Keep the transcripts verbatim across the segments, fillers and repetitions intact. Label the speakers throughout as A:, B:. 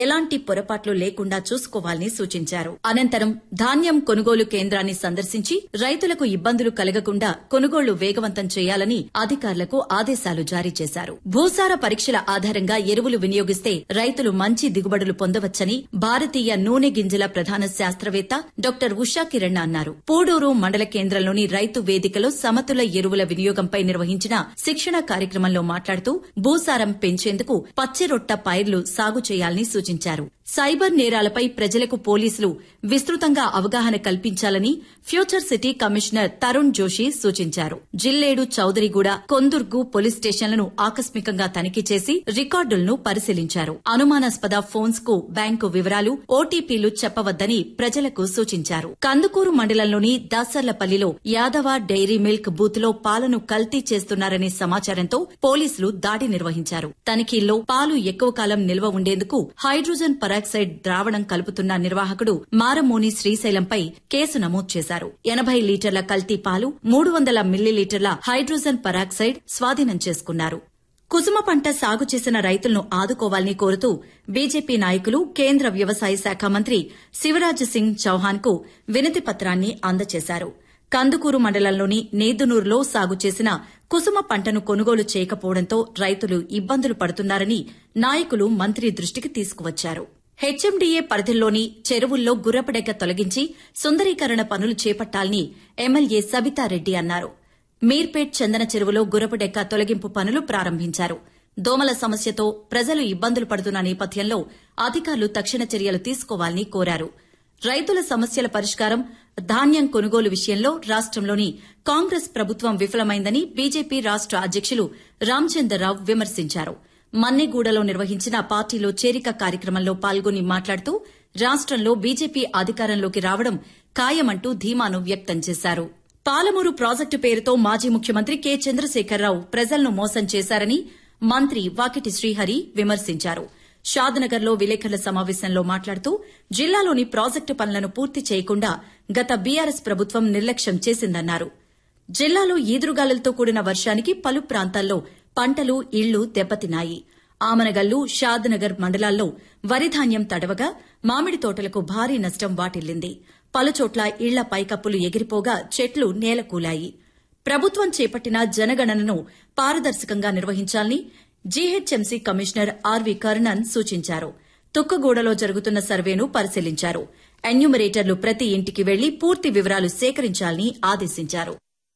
A: ఎలాంటి పొరపాట్లు లేకుండా చూసుకోవాలని సూచించారు. అనంతరం ధాన్యం కొనుగోలు కేంద్రాన్ని సందర్శించి రైతులకు ఇబ్బందులు కలగకుండా కొనుగోళ్లు వేగవంతం చేయాలని అధికారులకు ఆదేశాలు జారీ చేశారు. భూసార పరీక్షల ఆధారంగా ఎరువులు వినియోగిస్తే రైతులు మంచి దిగుబడులు పొందవచ్చని భారతీయ నూనె గింజల ప్రధాన శాస్త్రవేత్త డాక్టర్ ఉషా కిరణ్ అన్నారు. పూడూరు మండల కేంద్రంలోని రైతు వేదికలో సమతుల ఎరువుల వినియోగంపై నిర్వహించిన శిక్షణ కార్యక్రమంలో మాట్లాడుతూ భూసారం పెంచేందుకు పచ్చిరొట్ట పైర్లు సాగు చేయాలని సూచించారు. సైబర్ నేరాలపై ప్రజలకు పోలీసులు విస్తృతంగా అవగాహన కల్పించాలని future city commissioner Tarun Joshi సూచించారు. జిల్లేడు, చౌదరిగూడ, కొందుర్గు పోలీస్ స్టేషన్లను ఆకస్మికంగా తనిఖీ చేసి రికార్డులను పరిశీలించారు. అనుమానాస్పద ఫోన్స్ కు బ్యాంకు వివరాలు, ఓటీపీలు చెప్పవద్దని ప్రజలకు సూచించారు. కందుకూరు మండలంలోని దాసర్లపల్లిలో యాదవ డైరీ మిల్క్ బూత్ లో పాలను కల్తీ చేస్తున్నారనే సమాచారంతో పోలీసులు దాడి నిర్వహించారు. తనిఖీల్లో పాలు ఎక్కువ కాలం నిల్వ ఉండేందుకు హైడ్రోజన్ పరాక్సైడ్ ద్రావణం కలుపుతున్న నిర్వాహకుడు మారమోని శ్రీశైలంపై కేసు నమోదు చేశారు. ఎనబై లీటర్ల కల్తీ పాలు, మూడు వందల మిల్లీలీటర్ల హైడ్రోజన్ పరాక్సైడ్ స్వాధీనం చేసుకున్నారు. కుసుమ పంట సాగు చేసిన రైతులను ఆదుకోవాలని కోరుతూ బీజేపీ నాయకులు కేంద్ర వ్యవసాయ శాఖ మంత్రి శివరాజ్ సింగ్ చౌహాన్ కు వినతి పత్రాన్ని అందజేశారు. కందుకూరు మండలంలోని నేదునూరులో సాగు చేసిన కుసుమ పంటను కొనుగోలు చేయకపోవడంతో రైతులు ఇబ్బందులు పడుతున్నారని నాయకులు మంత్రి దృష్టికి తీసుకువచ్చారు. హెచ్ఎండీఏ పరిధిలోని చెరువుల్లో గుర్రపడెక్క తొలగించి సుందరీకరణ పనులు చేపట్టాలని ఎమ్మెల్యే సబితారెడ్డి అన్నారు. మీర్పేట్ చందన చెరువులో గుర్రపడెక్క తొలగింపు పనులు ప్రారంభించారు. దోమల సమస్యతో ప్రజలు ఇబ్బందులు పడుతున్న నేపథ్యంలో అధికారులు తక్షణ చర్యలు తీసుకోవాలని కోరారు. రైతుల సమస్యల పరిష్కారం, ధాన్యం కొనుగోలు విషయంలో రాష్టంలోని కాంగ్రెస్ ప్రభుత్వం విఫలమైందని బీజేపీ రాష్ట అధ్యకులు రామచంద్రరావు విమర్శించారు. మన్నెగూడలో నిర్వహించిన పార్టీలో చేరిక కార్యక్రమంలో పాల్గొని మాట్లాడుతూ రాష్టంలో బీజేపీ అధికారంలోకి రావడం ఖాయమంటూ ధీమాను వ్యక్తం చేశారు. పాలమూరు ప్రాజెక్టు పేరుతో మాజీ ముఖ్యమంత్రి కె చంద్రశేఖరరావు ప్రజలను మోసం చేశారని మంత్రి వాకిటి శ్రీహరి విమర్శించారు. షాద్నగర్లో విలేకరుల సమావేశంలో మాట్లాడుతూ జిల్లాలోని ప్రాజెక్టు పనులను పూర్తి చేయకుండా గత బీఆర్ఎస్ ప్రభుత్వం నిర్లక్ష్యం చేసిందన్నారు. జిల్లాలో ఈదురుగాలులతో కూడిన వర్షానికి పలు ప్రాంతాల్లో పంటలు, ఇళ్లు దెబ్బతిన్నాయి. ఆమనగల్లు, షాద్నగర్ మండలాల్లో వరిధాన్యం తడవగా మామిడి తోటలకు భారీ నష్టం వాటిల్లింది. పలుచోట్ల ఇళ్ల పైకప్పులు ఎగిరిపోగా చెట్లు నేలకూలాయి. ప్రభుత్వం చేపట్టిన జనగణనను పారదర్శకంగా నిర్వహించాలని జీహెచ్ఎంసీ కమిషనర్ ఆర్వీ కర్ణన్ సూచించారు. తుక్కగూడలో జరుగుతున్న సర్వేను పరిశీలించారు. ఎన్యూమరేటర్లు ప్రతి ఇంటికి వెళ్లి పూర్తి వివరాలు సేకరించాలని ఆదేశించారు.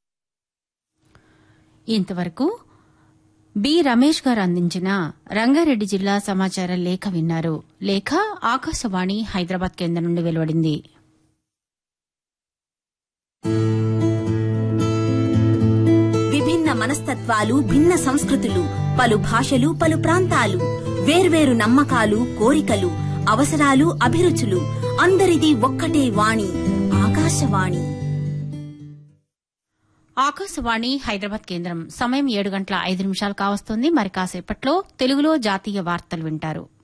B: ఇంతవరకు బి రమేష్ గారు అందించిన రంగారెడ్డి జిల్లా సమాచార లేఖ విన్నారు. లేఖ ఆకాశవాణి హైదరాబాద్ కేంద్రం నుండి వెలువడింది.
C: విభిన్న మనస్తత్వాలు, భిన్న సంస్కృతులు, పలు భాషలు, పలు ప్రాంతాలు, వేర్వేరు నమ్మకాలు, కోరికలు, అవసరాలు, అభిరుచులు, అందరిది ఒక్కటే వాణి, ఆకాశవాణి.
B: ఆకాశవాణి హైదరాబాద్ కేంద్రం సమయం ఏడు గంటల ఐదు నిమిషాలు కావస్తోంది. మరి కాసేపట్లో తెలుగులో జాతీయ వార్తలు వింటారు.